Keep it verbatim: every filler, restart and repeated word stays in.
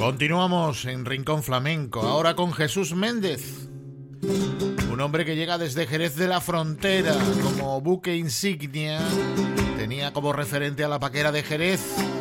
Continuamos en Rincón Flamenco, ahora con Jesús Méndez, un hombre que llega desde Jerez de la Frontera como buque insignia. Tenía como referente a la Paquera de Jerez,